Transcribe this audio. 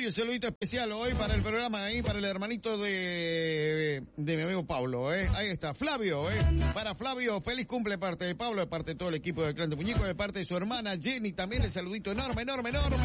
un saludito especial hoy para el programa ahí, para el hermanito de mi amigo Pablo, Ahí está, Flavio, Para Flavio, feliz cumple de parte de Pablo, de parte de todo el equipo del Clan de Muñeco, de parte de su hermana Jenny también, el saludito enorme, enorme, enorme.